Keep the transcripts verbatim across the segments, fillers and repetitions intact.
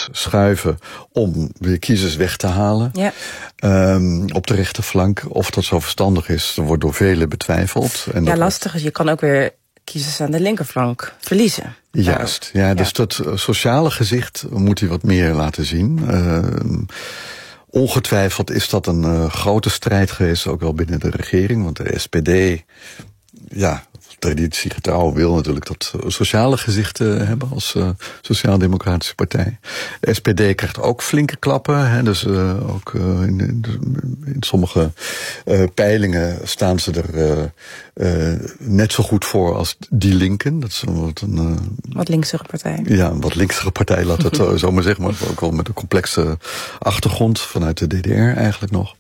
schuiven om weer kiezers weg te halen. Ja. Um, op de rechterflank. Of dat zo verstandig is, wordt door velen betwijfeld. En ja, dat lastig is, je kan ook weer kiezers aan de linkerflank verliezen. Juist, ja, dus ja. dat sociale gezicht moet hij wat meer laten zien. Uh, ongetwijfeld is dat een uh, grote strijd geweest, ook wel binnen de regering. Want de S P D, ja, traditiegetrouw wil natuurlijk dat sociale gezichten hebben als uh, sociaal-democratische partij. De S P D krijgt ook flinke klappen. Hè, dus uh, ook uh, in, in, in sommige uh, peilingen staan ze er uh, uh, net zo goed voor als die Linken. Dat is een wat een uh, wat linksere partij. Ja, een wat linksere partij, laat het zo, zo maar zeggen. Maar ook wel met een complexe achtergrond vanuit de D D R eigenlijk nog.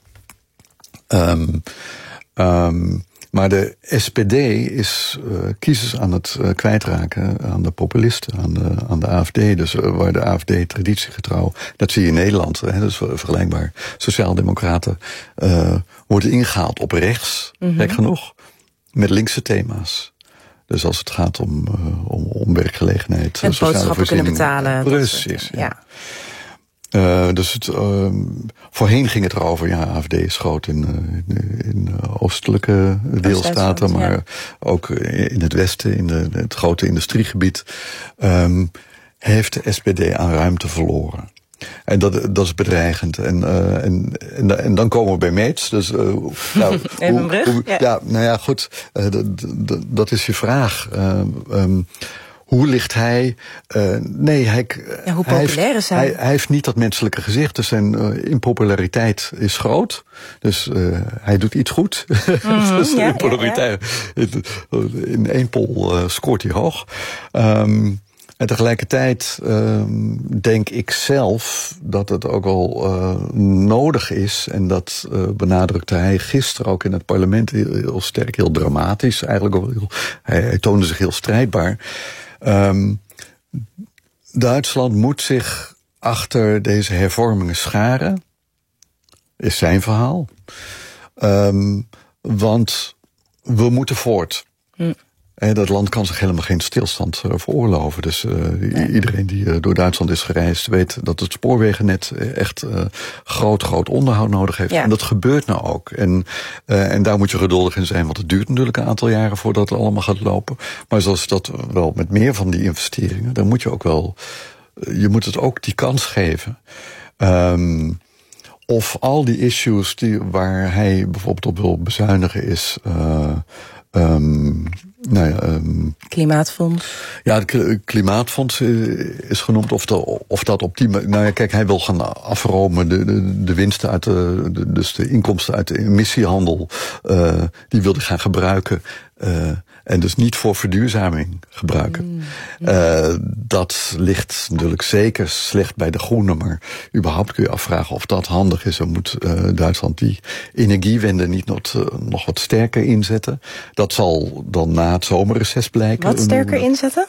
Um, um, Maar de S P D is uh, kiezers aan het uh, kwijtraken aan de populisten, aan de, aan de A F D. Dus uh, waar de A F D traditiegetrouw, dat zie je in Nederland, hè, dat is vergelijkbaar. Sociaaldemocraten uh, worden ingehaald op rechts, mm-hmm. gek genoeg, met linkse thema's. Dus als het gaat om, uh, om, om werkgelegenheid, en boodschappen kunnen betalen. Precies, ja. ja. Uh, dus het, uh, voorheen ging het erover, ja, A F D is groot in, uh, in, in uh, oostelijke deelstaten, maar ja. ook in het westen, in de, het grote industriegebied, um, heeft de S P D aan ruimte verloren. En dat, dat is bedreigend. En, uh, en, en, en dan komen we bij Meets. Dus, uh, nou, Even een brug? Hoe, ja. ja, nou ja, goed. Uh, d, d, d, dat is je vraag. Uh, um, Hoe ligt hij? Uh, nee, hij, ja, hoe hij, populair heeft, is hij? hij, hij heeft niet dat menselijke gezicht. Dus zijn uh, impopulariteit is groot. Dus uh, hij doet iets goed. Mm-hmm, dus ja, impopulariteit. Ja, ja. In één poll uh, scoort hij hoog. Um, en tegelijkertijd um, denk ik zelf dat het ook wel uh, nodig is. En dat uh, benadrukte hij gisteren ook in het parlement heel, heel sterk, heel dramatisch. Eigenlijk ook heel, hij, hij toonde zich heel strijdbaar. Um, Duitsland moet zich achter deze hervormingen scharen, is zijn verhaal. Um, want we moeten voort. Hm. En dat land kan zich helemaal geen stilstand uh, veroorloven. Dus uh, nee. iedereen die uh, door Duitsland is gereisd weet dat het spoorwegennet echt uh, groot, groot onderhoud nodig heeft. Ja. En dat gebeurt nou ook. En, uh, en daar moet je geduldig in zijn, want het duurt natuurlijk een aantal jaren voordat het allemaal gaat lopen. Maar zoals dat wel met meer van die investeringen, dan moet je ook wel, uh, je moet het ook die kans geven. Um, of al die issues die, waar hij bijvoorbeeld op wil bezuinigen is, uh, um, nou ja, um, Klimaatfonds. Ja, het Klimaatfonds is genoemd. Of, de, of dat op die. Nou ja, kijk, hij wil gaan afromen. De, de, de winsten uit de, de. Dus de inkomsten uit de emissiehandel. Uh, die wil hij gaan gebruiken. Uh, en dus niet voor verduurzaming gebruiken. Mm, mm. Uh, dat ligt natuurlijk zeker slecht bij de groenen. Maar überhaupt kun je afvragen of dat handig is. Dan moet uh, Duitsland die energiewende niet nog, uh, nog wat sterker inzetten. Dat zal dan na het zomerreces blijken. Wat sterker inzetten?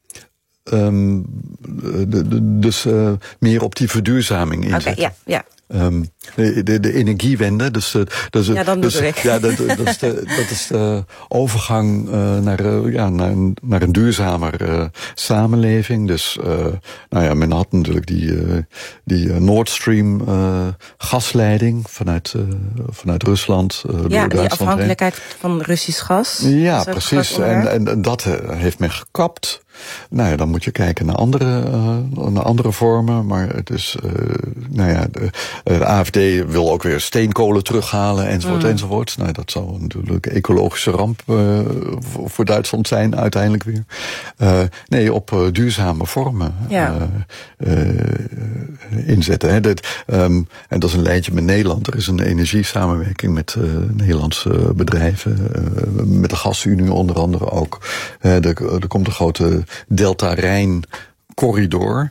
Um, de, de, dus uh, meer op die verduurzaming inzetten. Oké, okay, ja, ja. Um, de, de, de energiewende, dus, uh, dus, ja, dan dus, ik. Ja, dat, dat, is de, dat is de overgang uh, naar, uh, ja, naar, een, naar een duurzamer uh, samenleving. Dus, uh, nou ja, men had natuurlijk die, uh, die uh, Nord Stream uh, gasleiding vanuit, uh, vanuit Rusland. Uh, ja, door die Duitsland afhankelijkheid heen. van Russisch gas. Ja, precies. En, en, en dat uh, heeft men gekapt. Nou ja, dan moet je kijken naar andere, uh, naar andere vormen. Maar het is, uh, nou ja, de, de A F D wil ook weer steenkolen terughalen, enzovoort, mm. enzovoort. Nou, dat zou natuurlijk een ecologische ramp uh, voor, voor Duitsland zijn, uiteindelijk weer. Uh, nee, op uh, duurzame vormen ja. uh, uh, inzetten. Hè. Dat, um, en dat is een lijntje met Nederland. Er is een energiesamenwerking met uh, Nederlandse bedrijven. Uh, met de Gasunie onder andere ook. Uh, er, er komt een grote Delta-Rijn-corridor.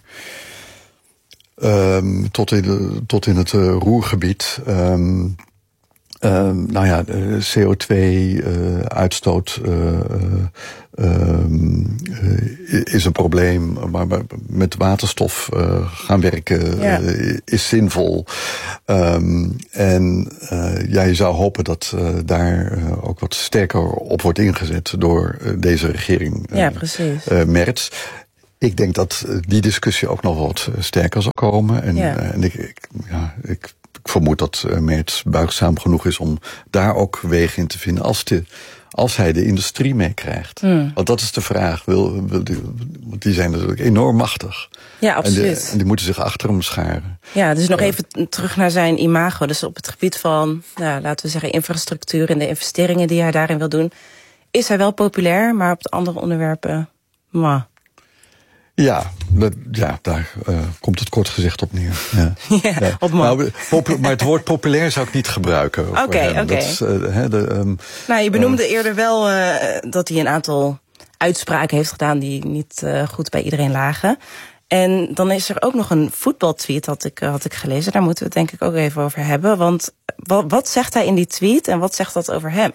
Um, tot, in de, tot in het uh, Roergebied. Um, um, nou ja, C O twee uitstoot uh, uh, um, uh, is een probleem. Maar met waterstof uh, gaan werken ja. uh, is zinvol. Um, en uh, ja, je zou hopen dat uh, daar uh, ook wat sterker op wordt ingezet door uh, deze regering. Uh, ja, precies. Uh, Merz. ik denk dat die discussie ook nog wat sterker zal komen. En, ja. en ik, ik, ja, ik, ik vermoed dat Merz buigzaam genoeg is om daar ook wegen in te vinden als, de, als hij de industrie meekrijgt. Mm. Want dat is de vraag. Wil, wil die, want die zijn natuurlijk enorm machtig. Ja, absoluut. En, de, en die moeten zich achter hem scharen. Ja, dus nog uh, even terug naar zijn imago. Dus op het gebied van, nou, laten we zeggen, infrastructuur en de investeringen die hij daarin wil doen, is hij wel populair, maar op de andere onderwerpen, mwah. Ja, dat, ja, daar uh, komt het kort gezegd op neer. Ja, ja, ja. Op nou, popu- maar het woord populair zou ik niet gebruiken. Oké, oké. Okay. Uh, um, nou, je benoemde uh, eerder wel uh, dat hij een aantal uitspraken heeft gedaan die niet uh, goed bij iedereen lagen. En dan is er ook nog een voetbaltweet, had ik, uh, had ik gelezen. Daar moeten we het denk ik ook even over hebben. Want wat, wat zegt hij in die tweet en wat zegt dat over hem?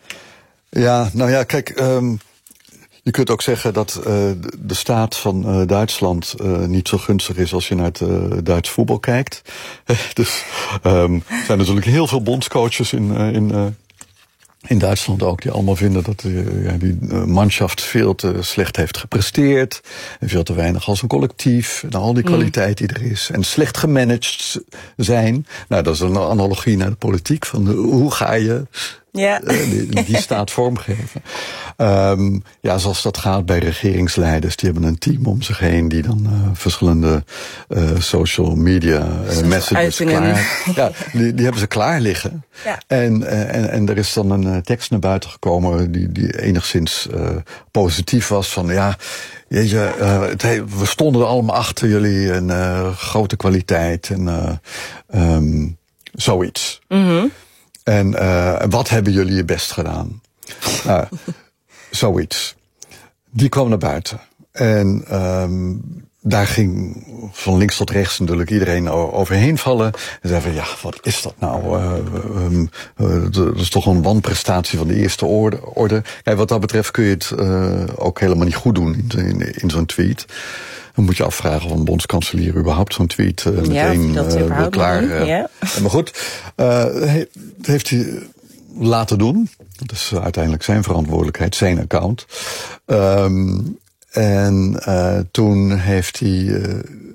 Ja, nou ja, kijk, um, je kunt ook zeggen dat uh, de staat van uh, Duitsland uh, niet zo gunstig is als je naar het uh, Duits voetbal kijkt. Dus um, er zijn natuurlijk heel veel bondscoaches in, uh, in, uh, in Duitsland ook die allemaal vinden dat uh, ja, die uh, Mannschaft veel te slecht heeft gepresteerd. En veel te weinig als een collectief. En al die kwaliteit die er is. En slecht gemanaged zijn. Nou, dat is een analogie naar de politiek. Van uh, hoe ga je Ja. Uh, die, die staat vormgeven. Um, ja, zoals dat gaat bij regeringsleiders. Die hebben een team om zich heen die dan uh, verschillende uh, social media uh, messages klaar. Ja, die, die hebben ze klaar liggen. Ja. En, uh, en, en er is dan een uh, tekst naar buiten gekomen die, die enigszins uh, positief was. Van ja, jeetje, uh, het he- we stonden er allemaal achter jullie. En uh, grote kwaliteit en uh, um, zoiets. Mm-hmm. En uh, wat hebben jullie je best gedaan? Uh, zoiets. Die kwam naar buiten. En um, daar ging van links tot rechts natuurlijk iedereen overheen vallen. En zei van, ja, wat is dat nou? Uh, um, uh, dat is toch een wanprestatie van de eerste orde. orde. Kijk, wat dat betreft kun je het uh, ook helemaal niet goed doen in, in, in zo'n tweet. Dan moet je afvragen of een bondskanselier überhaupt zo'n tweet uh, meteen ja, dat uh, wil klaar. Uh, ja. Maar goed, uh, he, heeft hij laten doen. Dat is uiteindelijk zijn verantwoordelijkheid, zijn account. Um, en uh, toen heeft hij Uh,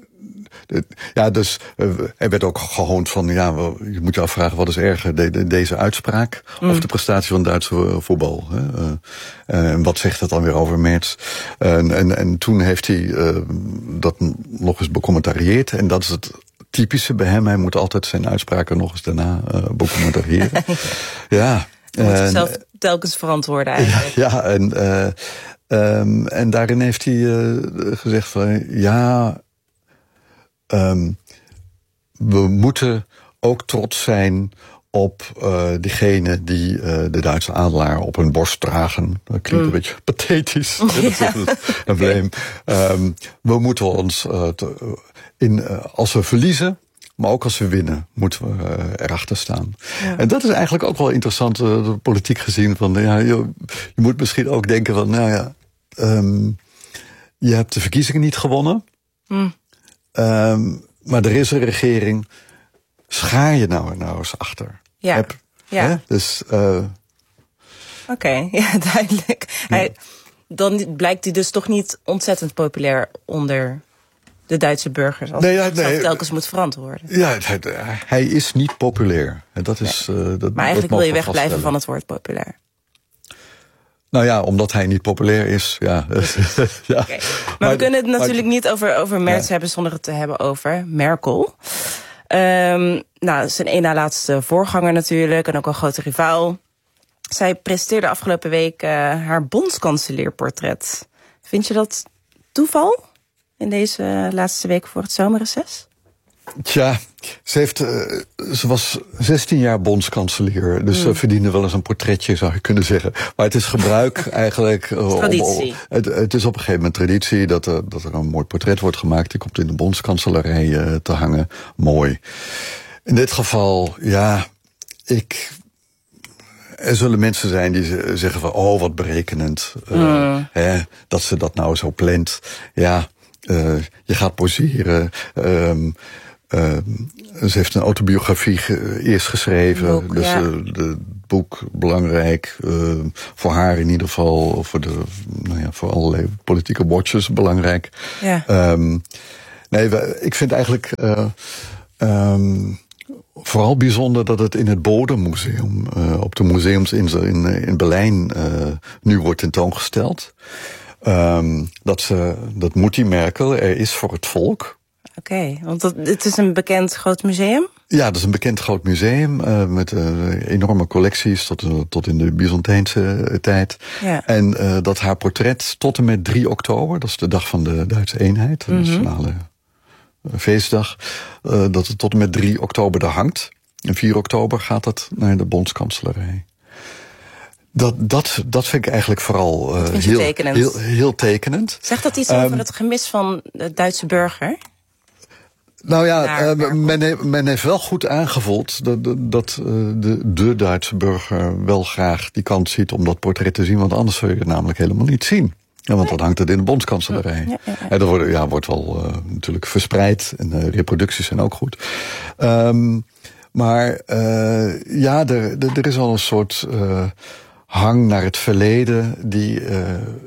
ja, dus uh, er werd ook gehoond van, ja, je moet je afvragen wat is erger, de, de, deze uitspraak mm. of de prestatie van het Duitse voetbal. Hè? Uh, en wat zegt dat dan weer over Merz? En, en, en toen heeft hij uh, dat nog eens becommentarieerd en dat is het typische bij hem. Hij moet altijd zijn uitspraken nog eens daarna uh, becommentariëren. ja. Hij moet zichzelf telkens verantwoorden eigenlijk. Ja, ja en, uh, um, en daarin heeft hij uh, gezegd van, ja, Um, we moeten ook trots zijn op uh, diegenen die uh, de Duitse adelaar op hun borst dragen. Dat klinkt mm. een beetje pathetisch. Ja. Dat is een probleem. Um, we moeten ons, uh, te, in, uh, als we verliezen, maar ook als we winnen, moeten we uh, erachter staan. Ja. En dat is eigenlijk ook wel interessant, uh, politiek gezien. Van, ja, je, je moet misschien ook denken van, nou ja, um, je hebt de verkiezingen niet gewonnen. Mm. Um, maar er is een regering. Schaar je nou, nou eens achter. Ja. Heb, ja. Hè? Dus, uh, Oké, okay, ja, duidelijk. Ja. Hij, dan blijkt hij dus toch niet ontzettend populair onder de Duitse burgers. Als nee, hij ja, zichzelf nee, telkens moet verantwoorden. Ja, hij, hij is niet populair. Dat is, nee. uh, dat, maar eigenlijk dat wil je wegblijven van het woord populair. Nou ja, omdat hij niet populair is. Ja. ja. Okay. Maar, maar we kunnen het natuurlijk maar, niet over, over Merz ja. hebben zonder het te hebben over Merkel. Um, nou, zijn één na laatste voorganger natuurlijk en ook een grote rivaal. Zij presenteerde afgelopen week uh, haar bondskanselierportret. Vind je dat toeval in deze laatste week voor het zomerreces? Tja, ze, heeft, uh, ze was zestien jaar bondskanselier. Dus ze mm. verdiende wel eens een portretje, zou je kunnen zeggen. Maar het is gebruik eigenlijk. Uh, traditie. Om, het, het is op een gegeven moment traditie dat, uh, dat er een mooi portret wordt gemaakt. Die komt in de bondskanselarij uh, te hangen. Mooi. In dit geval, ja, ik. Er zullen mensen zijn die zeggen van, oh, wat berekenend. Uh, mm. hè, dat ze dat nou zo plant. Ja, uh, je gaat poseren. Um, Uh, ze heeft een autobiografie ge- eerst geschreven. Ook, dus ja. uh, de boek belangrijk. Uh, voor haar in ieder geval, voor, de, nou ja, voor allerlei politieke watchers belangrijk. Ja. Um, nee, we, ik vind eigenlijk uh, um, vooral bijzonder dat het in het Bode-museum, uh, op de museums in, in, in Berlijn, uh, nu wordt tentoongesteld. Um, dat, ze, dat Mutti Merkel er is voor het volk. Oké, okay, want dat, het is een bekend groot museum? Ja, dat is een bekend groot museum uh, met uh, enorme collecties tot, uh, tot in de Byzantijnse uh, tijd. Ja. En uh, dat haar portret tot en met drie oktober, dat is de dag van de Duitse eenheid, de mm-hmm. nationale uh, feestdag, uh, dat het tot en met drie oktober daar hangt. En vier oktober gaat dat naar de bondskanselarij. Dat, dat, dat vind ik eigenlijk vooral uh, heel, tekenend. Heel, heel tekenend. Zegt dat iets um, over het gemis van de Duitse burger? Nou ja, uh, men, he, men heeft wel goed aangevoeld dat, dat uh, de, de Duitse burger wel graag die kant ziet om dat portret te zien, want anders zul je het namelijk helemaal niet zien. Ja, want dan hangt het in de bondskanselarij. Ja, ja, ja. En dat wordt, ja, wordt wel uh, natuurlijk verspreid en de reproducties zijn ook goed. Um, maar uh, ja, er, er is al een soort uh, hang naar het verleden die uh,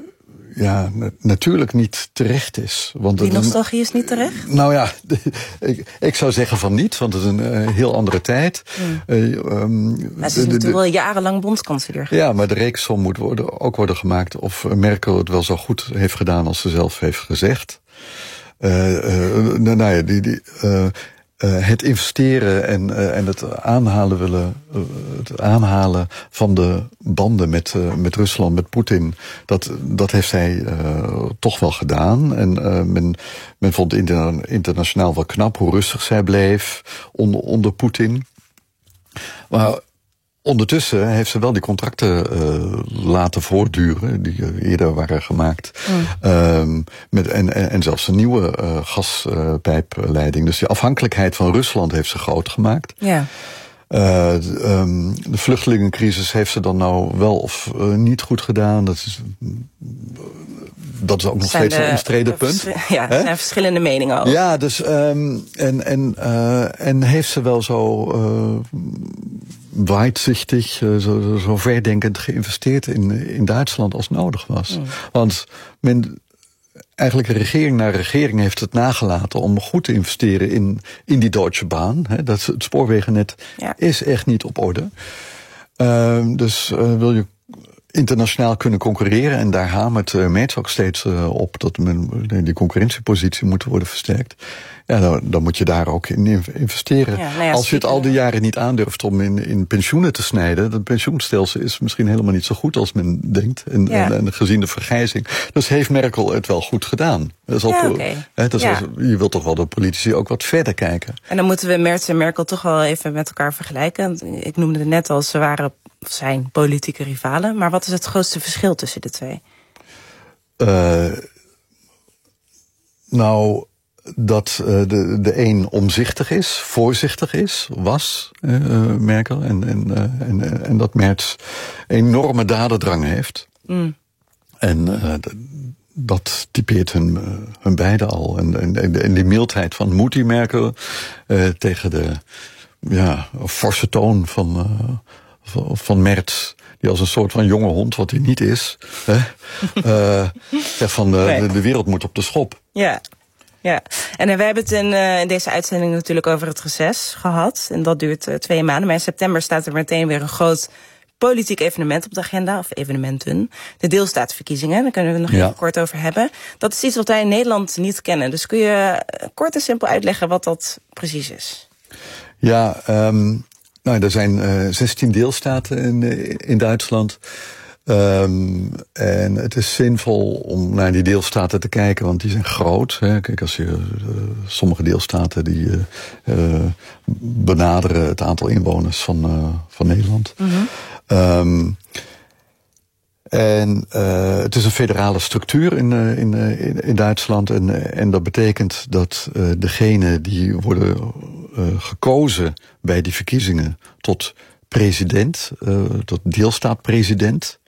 ja, natuurlijk niet terecht is. Want die nostalgie is niet terecht? Nou ja, ik, ik zou zeggen van niet, want het is een uh, heel andere tijd. Mm. Uh, um, maar ze is de, natuurlijk de, wel jarenlang bondskanselier geweest. Ja, maar de rekensom moet worden, ook worden gemaakt of Merkel het wel zo goed heeft gedaan als ze zelf heeft gezegd. Uh, uh, nou ja, die... die uh, Uh, het investeren en, uh, en het aanhalen willen, uh, het aanhalen van de banden met, uh, met Rusland, met Poetin, dat, dat heeft hij uh, toch wel gedaan. En uh, men, men vond inter, internationaal wel knap hoe rustig zij bleef onder, onder Poetin. Maar ondertussen heeft ze wel die contracten uh, laten voortduren, die uh, eerder waren gemaakt. Mm. Um, met, en, en, en zelfs een nieuwe uh, gaspijpleiding. Dus die afhankelijkheid van Rusland heeft ze groot gemaakt. Ja. Uh, de, um, de vluchtelingencrisis heeft ze dan nou wel of uh, niet goed gedaan. Dat is, dat is ook nog steeds de, een omstreden punt. Ja, er zijn verschillende meningen over. Ja, dus um, en, en, uh, en heeft ze wel zo uh, weitsichtig, zo, zo verdenkend geïnvesteerd in, in Duitsland als nodig was. Mm. Want men, eigenlijk regering na regering heeft het nagelaten om goed te investeren in, in die Deutsche Bahn. Hè, dat, het spoorwegennet ja. is echt niet op orde. Uh, dus uh, wil je internationaal kunnen concurreren, en daar hamert uh, Merz ook steeds uh, op dat men, die concurrentiepositie moet worden versterkt. Ja, dan, dan moet je daar ook in investeren. Ja, nou ja, als je het al die jaren niet aandurft om in, in pensioenen te snijden, dat pensioenstelsel is misschien helemaal niet zo goed als men denkt. En, ja. en, en gezien de vergrijzing. Dus heeft Merkel het wel goed gedaan. Dat is ja, okay. hè, dat is ja. als, je wilt toch wel dat politici ook wat verder kijken. En dan moeten we Merz en Merkel toch wel even met elkaar vergelijken. Ik noemde het net al, ze waren zijn politieke rivalen. Maar wat is het grootste verschil tussen de twee? Uh, nou, dat uh, de, de een omzichtig is, voorzichtig is, was uh, Merkel. En, en, uh, en, en dat Merz enorme dadendrang heeft. Mm. En uh, dat typeert hun, uh, hun beiden al. En, en, en die mildheid van Mutti Merkel uh, tegen de ja, forse toon van, uh, van, van Merz, die als een soort van jonge hond, wat hij niet is, hè, uh, zegt van de, nee. de, de wereld moet op de schop. Ja. Ja, en we hebben het in, uh, in deze uitzending natuurlijk over het reces gehad. En dat duurt uh, twee maanden. Maar in september staat er meteen weer een groot politiek evenement op de agenda. Of evenementen. De deelstaatverkiezingen. Daar kunnen we het nog ja. even kort over hebben. Dat is iets wat wij in Nederland niet kennen. Dus kun je kort en simpel uitleggen wat dat precies is? Ja, um, nou, er zijn uh, zestien deelstaten in, in Duitsland. Um, en het is zinvol om naar die deelstaten te kijken, want die zijn groot. Hè. Kijk, als je uh, sommige deelstaten die uh, uh, benaderen het aantal inwoners van, uh, van Nederland. Mm-hmm. Um, en uh, het is een federale structuur in, uh, in, uh, in, in Duitsland. En, uh, en dat betekent dat uh, degenen die worden uh, gekozen bij die verkiezingen tot president, uh, tot deelstaatpresident,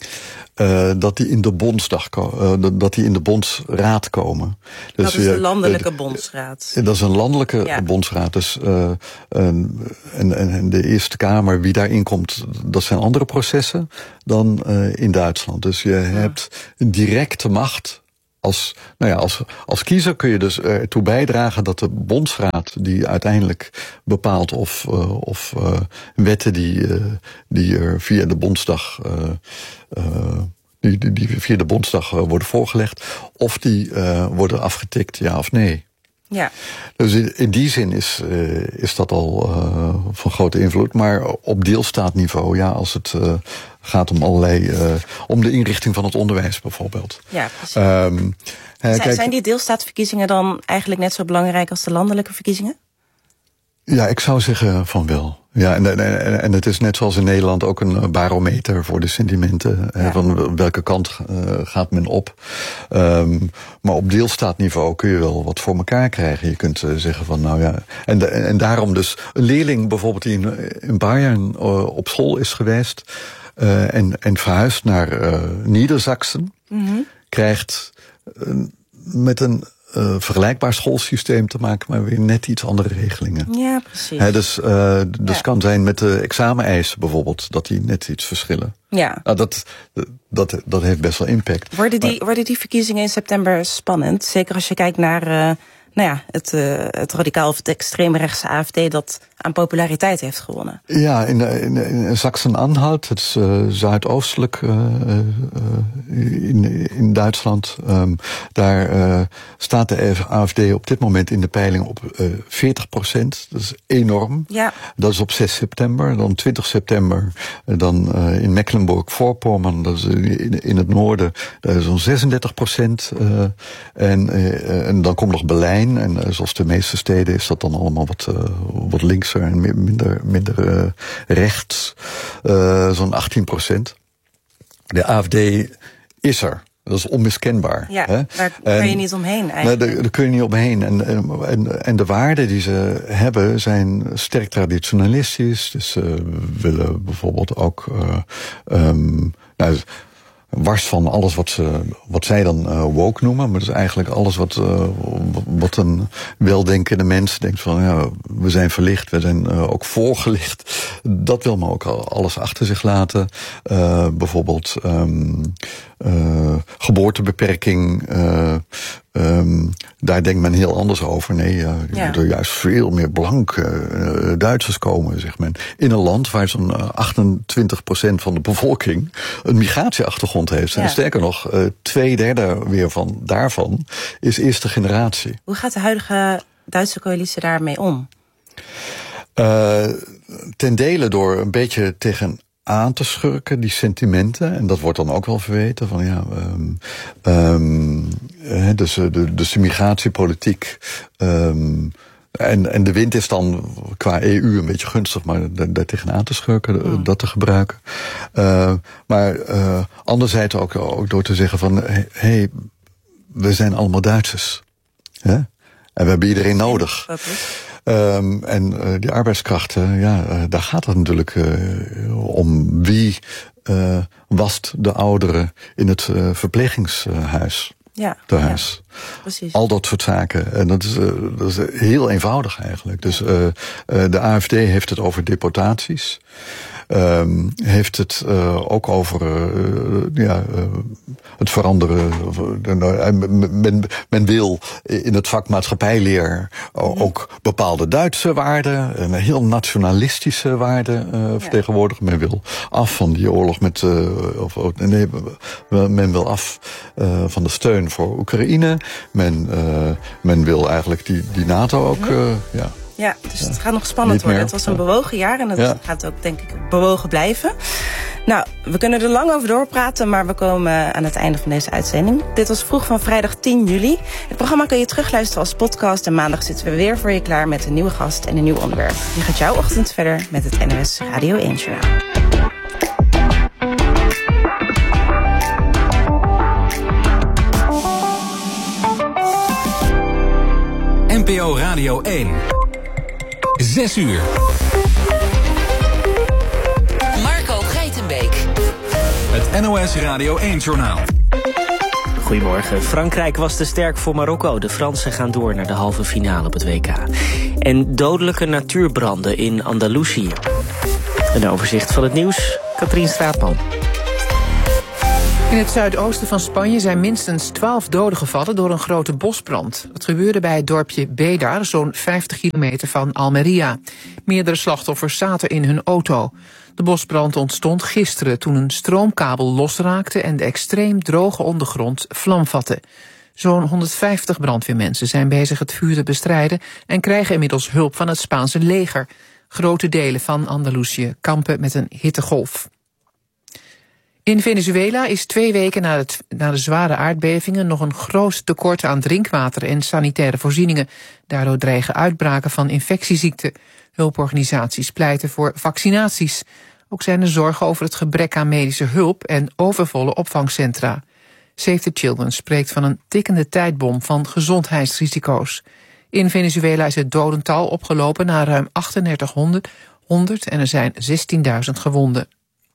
Uh, dat die in de bondsdag ko- uh, dat die in de bondsraad komen. Dus, dat is de landelijke uh, bondsraad. Dat is een landelijke ja. bondsraad. Dus uh, en, en, en de Eerste Kamer, wie daarin komt, dat zijn andere processen dan uh, in Duitsland. Dus je ja. hebt een directe macht. Als, nou ja, als, als kiezer kun je dus ertoe bijdragen dat de bondsraad die uiteindelijk bepaalt of, uh, of uh, wetten die, uh, die er via de Bondsdag, uh, uh, die, die, die via de Bondsdag uh, worden voorgelegd, of die uh, worden afgetikt, ja of nee. Ja. Dus in, in die zin is, uh, is dat al uh, van grote invloed. Maar op deelstaatniveau, ja, als het uh, gaat om allerlei, uh, om de inrichting van het onderwijs bijvoorbeeld. Ja, precies. Um, zijn, kijk, zijn die deelstaatverkiezingen dan eigenlijk net zo belangrijk als de landelijke verkiezingen? Ja, ik zou zeggen van wel. Ja, en, en, en het is net zoals in Nederland ook een barometer voor de sentimenten. Ja. Hè, van welke kant uh, gaat men op. Um, maar op deelstaatniveau kun je wel wat voor elkaar krijgen. Je kunt uh, zeggen van nou ja. En, de, en daarom dus een leerling bijvoorbeeld die in, in Bayern uh, op school is geweest. Uh, en, en verhuisd naar uh, Niedersachsen. Mm-hmm. Krijgt uh, met een Uh, vergelijkbaar schoolsysteem te maken, maar weer net iets andere regelingen. Ja, precies. He, dus uh, dus ja. kan zijn met de exameneisen bijvoorbeeld, dat die net iets verschillen. Ja. Nou, dat, dat, dat heeft best wel impact. Worden die, maar, worden die verkiezingen in september spannend? Zeker als je kijkt naar uh, nou ja, het, uh, het radicaal of het extreemrechtse A F D dat aan populariteit heeft gewonnen. Ja, in, in, in Sachsen-Anhalt, het is uh, zuidoostelijk uh, uh, in, in Duitsland. Um, daar uh, staat de A F D op dit moment in de peiling op uh, veertig procent. Dat is enorm. Ja. Dat is op zes september. Dan twintig september, uh, dan uh, in Mecklenburg-Vorpommern, dat is in, in het noorden, daar is zo'n zesendertig procent. Uh, en, uh, en dan komt nog Berlijn. En uh, zoals de meeste steden is dat dan allemaal wat, uh, wat links en minder, minder uh, rechts, uh, zo'n achttien procent. De A F D is er. Dat is onmiskenbaar. Ja, hè? daar kun je en, niet omheen eigenlijk. Nee, daar, daar kun je niet omheen. En, en, en de waarden die ze hebben zijn sterk traditionalistisch. Dus ze willen bijvoorbeeld ook Uh, um, nou, wars van alles wat ze, wat zij dan uh, woke noemen. Maar dat is eigenlijk alles wat, uh, wat een weldenkende mens denkt van ja, we zijn verlicht, we zijn uh, ook voorgelicht. Dat wil men ook alles achter zich laten. Uh, bijvoorbeeld um, uh, geboortebeperking. Uh, Um, daar denkt men heel anders over. Nee, uh, ja. er juist veel meer blanke uh, Duitsers komen, zegt men. In een land waar zo'n uh, achtentwintig procent van de bevolking een migratieachtergrond heeft. Ja. En sterker nog, uh, twee derde weer van daarvan is eerste generatie. Hoe gaat de huidige Duitse coalitie daarmee om? Uh, ten dele door een beetje tegen aan te schurken, die sentimenten. En dat wordt dan ook wel verweten. Van ja, um, um, dus, de, dus de migratiepolitiek. Um, en, en de wind is dan qua E U een beetje gunstig, maar daar tegen aan te schurken, mm. dat te gebruiken. Uh, maar uh, anderzijds ook, ook door te zeggen van hé, hey, we zijn allemaal Duitsers. Hè? En we hebben iedereen nodig. Um, en uh, die arbeidskrachten, ja, uh, daar gaat het natuurlijk uh, om. Wie uh, wast de ouderen in het uh, verplegingshuis? Ja, thuis. Ja, precies. Al dat soort zaken. En dat is, uh, dat is heel eenvoudig eigenlijk. Dus uh, uh, de A F D heeft het over deportaties. Um, heeft het uh, ook over uh, ja, uh, het veranderen. Uh, men, men wil in het vak maatschappijleer uh, ook bepaalde Duitse waarden, een heel nationalistische waarden uh, vertegenwoordigen. Men wil af van die oorlog met, uh, of, nee, men wil af uh, van de steun voor Oekraïne. Men, uh, men wil eigenlijk die, die NATO ook, uh, ja. Ja, dus het gaat nog spannend worden. Het was een bewogen jaar en het ja. gaat ook, denk ik, bewogen blijven. Nou, we kunnen er lang over doorpraten, maar we komen aan het einde van deze uitzending. Dit was Vroeg van vrijdag tien juli. Het programma kun je terugluisteren als podcast en maandag zitten we weer voor je klaar met een nieuwe gast en een nieuw onderwerp. Nu gaat jouw ochtend verder met het N O S Radio één Journaal. N P O Radio één. Zes uur. Marco Geitenbeek. Het N O S Radio één-journaal. Goedemorgen. Frankrijk was te sterk voor Marokko. De Fransen gaan door naar de halve finale op het W K. En dodelijke natuurbranden in Andalusië. Een overzicht van het nieuws. Katrien Straatman. In het zuidoosten van Spanje zijn minstens twaalf doden gevallen door een grote bosbrand. Het gebeurde bij het dorpje Bedar, zo'n vijftig kilometer van Almeria. Meerdere slachtoffers zaten in hun auto. De bosbrand ontstond gisteren toen een stroomkabel losraakte en de extreem droge ondergrond vlam vatte. Zo'n honderdvijftig brandweermensen zijn bezig het vuur te bestrijden en krijgen inmiddels hulp van het Spaanse leger. Grote delen van Andalusië kampen met een hittegolf. In Venezuela is twee weken na, het, na de zware aardbevingen nog een groot tekort aan drinkwater en sanitaire voorzieningen. Daardoor dreigen uitbraken van infectieziekten. Hulporganisaties pleiten voor vaccinaties. Ook zijn er zorgen over het gebrek aan medische hulp en overvolle opvangcentra. Save the Children spreekt van een tikkende tijdbom van gezondheidsrisico's. In Venezuela is het dodental opgelopen naar ruim drieduizendachthonderd en er zijn zestienduizend gewonden.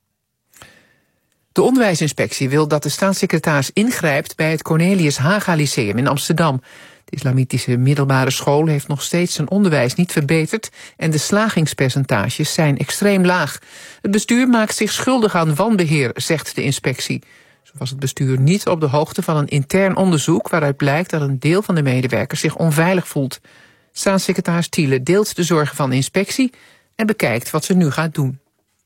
De onderwijsinspectie wil dat de staatssecretaris ingrijpt bij het Cornelius Haga Lyceum in Amsterdam. De islamitische middelbare school heeft nog steeds zijn onderwijs niet verbeterd en de slagingspercentages zijn extreem laag. Het bestuur maakt zich schuldig aan wanbeheer, zegt de inspectie. Zo was het bestuur niet op de hoogte van een intern onderzoek waaruit blijkt dat een deel van de medewerkers zich onveilig voelt. Staatssecretaris Thiele deelt de zorgen van de inspectie en bekijkt wat ze nu gaat doen.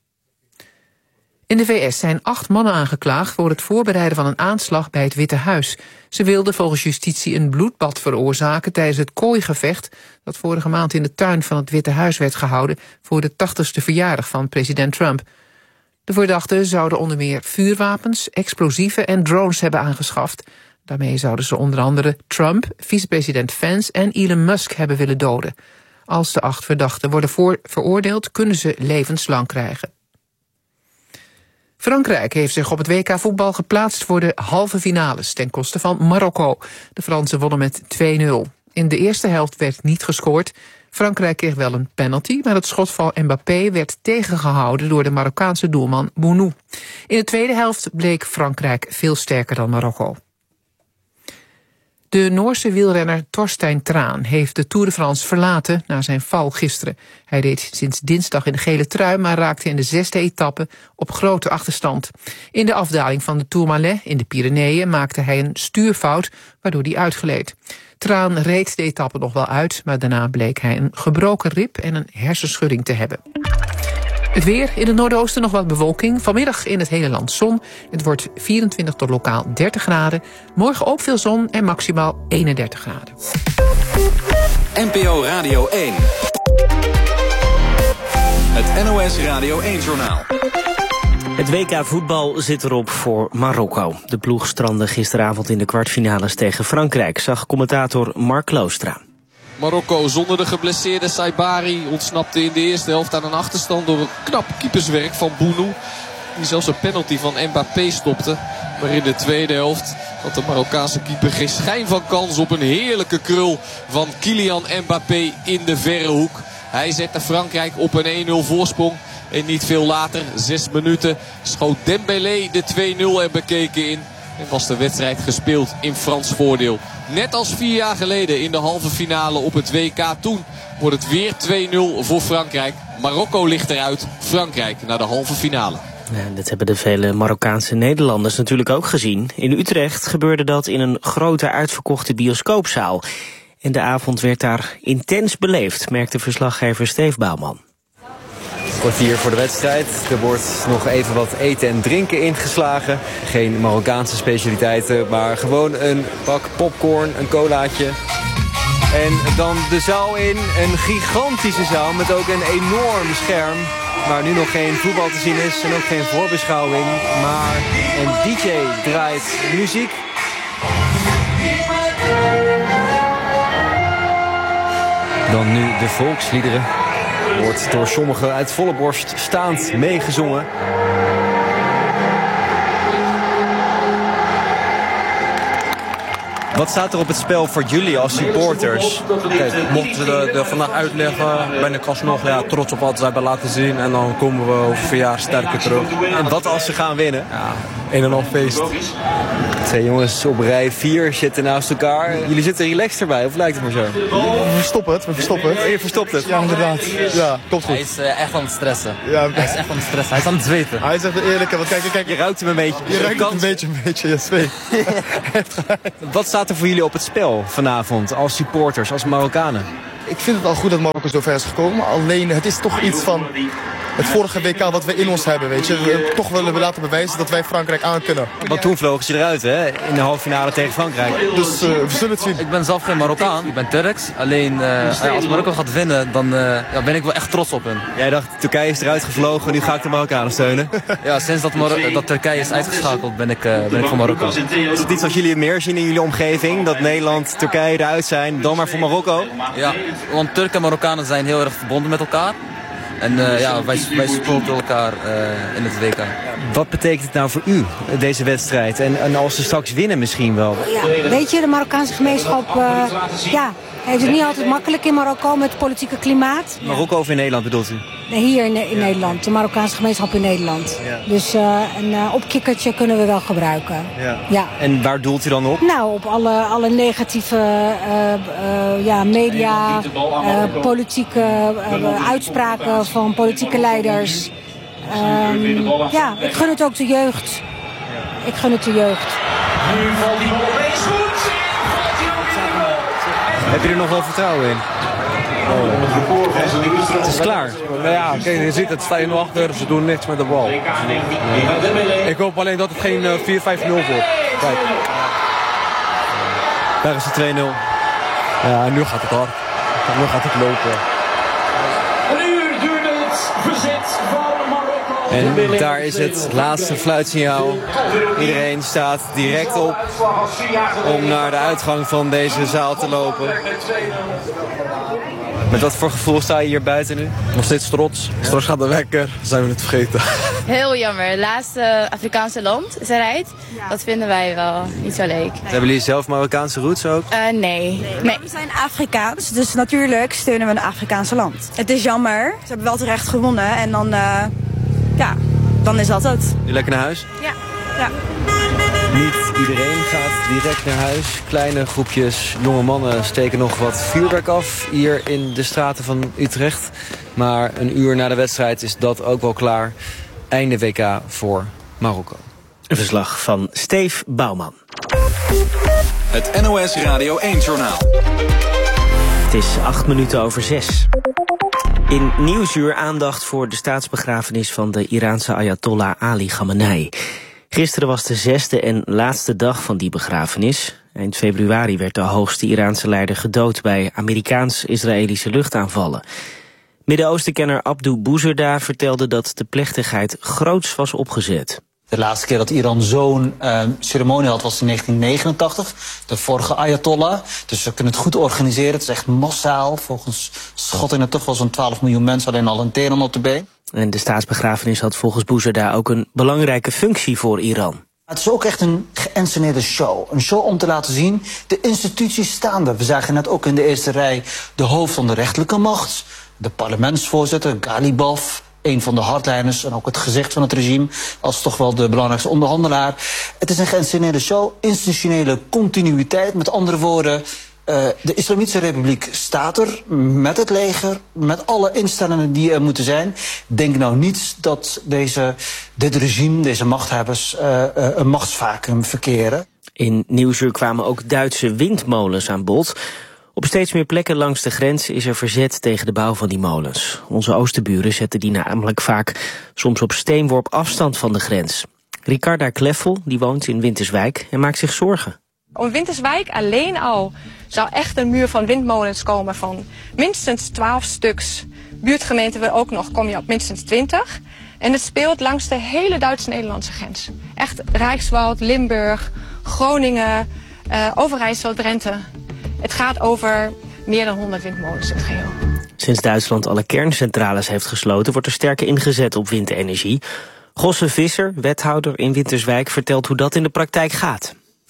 In de V S zijn acht mannen aangeklaagd voor het voorbereiden van een aanslag bij het Witte Huis. Ze wilden volgens justitie een bloedbad veroorzaken tijdens het kooigevecht dat vorige maand in de tuin van het Witte Huis werd gehouden voor de tachtigste verjaardag van president Trump. De verdachten zouden onder meer vuurwapens, explosieven en drones hebben aangeschaft. Daarmee zouden ze onder andere Trump, vicepresident Vance en Elon Musk hebben willen doden. Als de acht verdachten worden voor veroordeeld, kunnen ze levenslang krijgen. Frankrijk heeft zich op het W K voetbal geplaatst voor de halve finales ten koste van Marokko. De Fransen wonnen met twee nul. In de eerste helft werd niet gescoord. Frankrijk kreeg wel een penalty, maar het schot van Mbappé werd tegengehouden door de Marokkaanse doelman Bounou. In de tweede helft bleek Frankrijk veel sterker dan Marokko. De Noorse wielrenner Torstein Thraan heeft de Tour de France verlaten na zijn val gisteren. Hij reed sinds dinsdag in de gele trui, maar raakte in de zesde etappe op grote achterstand. In de afdaling van de Tourmalet in de Pyreneeën maakte hij een stuurfout, waardoor hij uitgleed. Thraan reed de etappe nog wel uit, maar daarna bleek hij een gebroken rib en een hersenschudding te hebben. Het weer, in het noordoosten nog wat bewolking. Vanmiddag in het hele land zon. Het wordt vierentwintig tot lokaal dertig graden. Morgen ook veel zon en maximaal eenendertig graden. N P O Radio één. Het N O S Radio één-journaal. Het W K voetbal zit erop voor Marokko. De ploeg strandde gisteravond in de kwartfinales tegen Frankrijk, zag commentator Mark Loostra. Marokko zonder de geblesseerde Saibari ontsnapte in de eerste helft aan een achterstand door een knap keeperswerk van Bounou. Die zelfs een penalty van Mbappé stopte. Maar in de tweede helft had de Marokkaanse keeper geen schijn van kans op een heerlijke krul van Kylian Mbappé in de verre hoek. Hij zette Frankrijk op een één nul voorsprong. En niet veel later, zes minuten, schoot Dembélé de twee nul er bekeken in. En was de wedstrijd gespeeld in Frans voordeel. Net als vier jaar geleden in de halve finale op het W K. Toen wordt het weer twee nul voor Frankrijk. Marokko ligt eruit. Frankrijk naar de halve finale. Ja, dit hebben de vele Marokkaanse Nederlanders natuurlijk ook gezien. In Utrecht gebeurde dat in een grote uitverkochte bioscoopzaal. En de avond werd daar intens beleefd, merkte verslaggever Steve Bouwman. Kwartier voor de wedstrijd. Er wordt nog even wat eten en drinken ingeslagen. Geen Marokkaanse specialiteiten, maar gewoon een pak popcorn, een colaatje. En dan de zaal in. Een gigantische zaal met ook een enorm scherm. Waar nu nog geen voetbal te zien is en ook geen voorbeschouwing. Maar een D J draait muziek. Dan nu de volksliederen. Wordt door sommigen uit volle borst staand meegezongen. Wat staat er op het spel voor jullie als supporters? Kijk, mochten ze er, er vandaag uitleggen, ben ik alsnog ja, trots op wat ze hebben laten zien. En dan komen we over vier jaar sterker terug. En wat als ze gaan winnen? Ja, een en al feest. Twee jongens op rij vier zitten naast elkaar. Jullie zitten relaxed erbij, of lijkt het maar zo? We verstoppen het, we verstoppen het. Je verstopt het? Ja, inderdaad. Ja, komt goed. Hij is uh, echt aan het stressen. Ja, hij is echt aan het stressen. Hij is aan het zweten. Hij is echt de eerlijke, want kijk, kijk. Je ruikt hem een beetje. Je ruikt hem een beetje, een beetje, ja, zweet. Wat staat er voor jullie op het spel vanavond als supporters, als Marokkanen? Ik vind het al goed dat Marokko zo ver is gekomen. Alleen, het is toch iets van het vorige W K wat we in ons hebben, weet je. We toch willen we laten bewijzen dat wij Frankrijk aan kunnen. Want toen vlogen ze eruit, hè, in de halve finale tegen Frankrijk. Dus uh, we zullen het zien. Ik ben zelf geen Marokkaan, ik ben Turks. Alleen uh, als Marokko gaat winnen, dan uh, ja, ben ik wel echt trots op hen. Jij dacht, Turkije is eruit gevlogen, nu ga ik de Marokkanen steunen. Ja, sinds dat, Mar- dat Turkije is uitgeschakeld, ben ik, uh, ben ik voor Marokko. Is het iets wat jullie meer zien in jullie omgeving? Dat Nederland, Turkije eruit zijn, dan maar voor Marokko? Ja, want Turken en Marokkanen zijn heel erg verbonden met elkaar. En uh, ja, wij, wij supporten elkaar uh, in het W K. Wat betekent het nou voor u, deze wedstrijd? En, en als ze straks winnen misschien wel? Ja, weet je, de Marokkaanse gemeenschap uh, ja, heeft het niet altijd makkelijk in Marokko met het politieke klimaat. Marokko of in Nederland bedoelt u? Nee, hier in, in Nederland, de Marokkaanse gemeenschap in Nederland. Ja. Dus uh, een uh, opkikkertje kunnen we wel gebruiken. Ja. Ja. En waar doelt u dan op? Nou, op alle, alle negatieve uh, uh, ja, media, uh, politieke uh, uitspraken van politieke leiders. Um, ja, ik gun het ook de jeugd. Ik gun het de jeugd. Nu valt die bal opeens goed. Heb je er nog wel vertrouwen in? Oh. Het is klaar. Nou ja, kijk, je ziet het, sta je nu achter, ze doen niks met de bal. Ik hoop alleen dat het geen uh, vier vijf nul wordt. Kijk. Daar is het twee nul. Ja, nu gaat het hard. Nu gaat het lopen. Een uur duurde het verzet van Marokko. En daar is het laatste fluitsignaal. Iedereen staat direct op om naar de uitgang van deze zaal te lopen. Met wat voor gevoel sta je hier buiten nu? Nog steeds trots. Straks gaat de wekker, zijn we het vergeten. Heel jammer. Het laatste Afrikaanse land is eruit. Ja. Dat vinden wij wel niet zo leuk. Hebben jullie zelf Marokkaanse roots ook? Uh, nee. nee. nee. We zijn Afrikaans, dus natuurlijk steunen we een Afrikaanse land. Het is jammer. Ze hebben wel terecht gewonnen en dan, uh, ja, dan is dat het. Nu lekker naar huis? Ja. ja. Niet iedereen gaat direct naar huis. Kleine groepjes jonge mannen steken nog wat vuurwerk af hier in de straten van Utrecht. Maar een uur na de wedstrijd is dat ook wel klaar. Einde W K voor Marokko. Een verslag van Steve Bouwman. Het N O S Radio één-journaal. Het is acht minuten over zes. In Nieuwsuur aandacht voor de staatsbegrafenis van de Iraanse Ayatollah Ali Khamenei. Gisteren was de zesde en laatste dag van die begrafenis. Eind februari werd de hoogste Iraanse leider gedood bij Amerikaans-Israëlische luchtaanvallen. Midden-Oostenkenner Abdou Bouzerda vertelde dat de plechtigheid groots was opgezet. De laatste keer dat Iran zo'n uh, ceremonie had was in negentien negenentachtig. De vorige Ayatollah. Dus we kunnen het goed organiseren. Het is echt massaal. Volgens schattingen toch wel zo'n twaalf miljoen mensen alleen al in Teheran op de been. En de staatsbegrafenis had volgens Bouzerda ook een belangrijke functie voor Iran. Het is ook echt een geënsceneerde show. Een show om te laten zien, de instituties staan er. We zagen net ook in de eerste rij de hoofd van de rechterlijke macht. De parlementsvoorzitter, Galibaf. Een van de hardliners en ook het gezicht van het regime als toch wel de belangrijkste onderhandelaar. Het is een geïnsceneerde show, institutionele continuïteit. Met andere woorden, uh, de Islamitische Republiek staat er met het leger, met alle instellingen die er moeten zijn. Denk nou niet dat deze, dit regime, deze machthebbers uh, uh, een machtsvacuum verkeren. In Nieuwsuur kwamen ook Duitse windmolens aan bod. Op steeds meer plekken langs de grens is er verzet tegen de bouw van die molens. Onze oosterburen zetten die namelijk vaak soms op steenworp afstand van de grens. Ricarda Kleffel, die woont in Winterswijk en maakt zich zorgen. Om Winterswijk alleen al zou echt een muur van windmolens komen van minstens twaalf stuks. Buurtgemeenten wil ook nog, kom je op minstens twintig. En het speelt langs de hele Duits-Nederlandse grens. Echt Rijkswald, Limburg, Groningen, uh, Overijssel, Drenthe. Het gaat over meer dan honderd windmolens in het geheel. Sinds Duitsland alle kerncentrales heeft gesloten, wordt er sterker ingezet op windenergie. Gosse Visser, wethouder in Winterswijk, vertelt hoe dat in de praktijk gaat.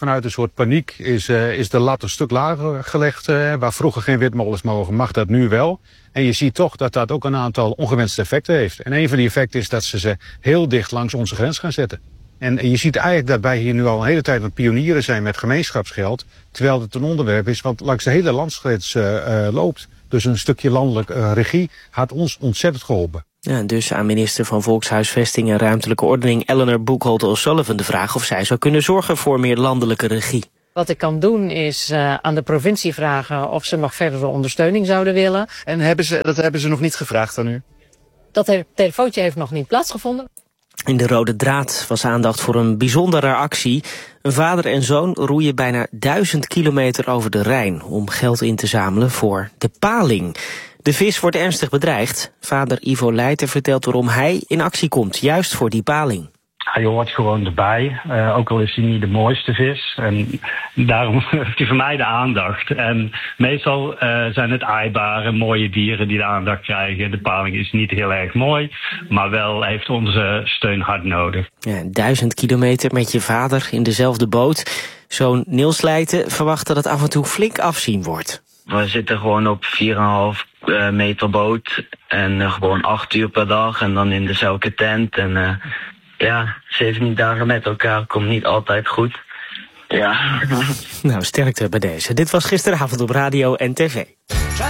Vanuit een soort paniek is, uh, is de lat een stuk lager gelegd. Uh, waar vroeger geen windmolens mogen, mag dat nu wel. En je ziet toch dat dat ook een aantal ongewenste effecten heeft. En een van die effecten is dat ze ze heel dicht langs onze grens gaan zetten. En je ziet eigenlijk dat wij hier nu al een hele tijd aan het pionieren zijn met gemeenschapsgeld. Terwijl het een onderwerp is wat langs de hele landsgrens uh, uh, loopt. Dus een stukje landelijke uh, regie had ons ontzettend geholpen. Ja, dus aan minister van Volkshuisvesting en Ruimtelijke Ordening Eleanor Buchholz O'Sullivan de vraag of zij zou kunnen zorgen voor meer landelijke regie. Wat ik kan doen is uh, aan de provincie vragen of ze nog verdere ondersteuning zouden willen. En hebben ze, dat hebben ze nog niet gevraagd aan u? Dat he- telefoontje heeft nog niet plaatsgevonden. In de Rode Draad was aandacht voor een bijzondere actie. Een vader en zoon roeien bijna duizend kilometer over de Rijn om geld in te zamelen voor de paling. De vis wordt ernstig bedreigd. Vader Ivo Leijten vertelt waarom hij in actie komt, juist voor die paling. Hij hoort gewoon erbij, uh, ook al is hij niet de mooiste vis. En daarom heeft hij voor mij de aandacht. En meestal uh, zijn het aaibare, mooie dieren die de aandacht krijgen. De paling is niet heel erg mooi, maar wel heeft onze steun hard nodig. Ja, duizend kilometer met je vader in dezelfde boot. Zo'n Niels Leijten verwacht dat het af en toe flink afzien wordt. We zitten gewoon op vier komma vijf meter boot en uh, gewoon acht uur per dag en dan in dezelfde tent. En uh, ja, zeventien dagen met elkaar komt niet altijd goed. Ja. Nou, sterkte bij deze. Dit was gisteravond op radio en tv.